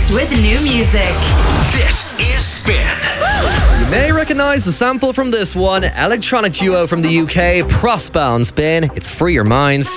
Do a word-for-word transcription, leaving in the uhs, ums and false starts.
playlist with new music. This is Spin. You may recognise the sample from this one. Electronic duo from the U K, Prospa on Spin. It's Free Your Minds.